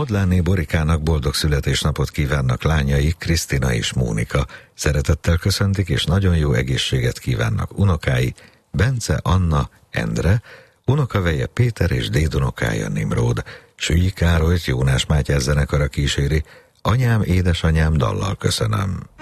Modlánné Borikának boldog születésnapot kívánnak lányai, Krisztina és Mónika. Szeretettel köszöntik, és nagyon jó egészséget kívánnak unokái, Bence, Anna, Endre, unokaveje Péter és dédunokája Nimród. Sülyi Károlyt Jónás Mátyás zenekara kíséri. Anyám, édesanyám, dallal köszönöm.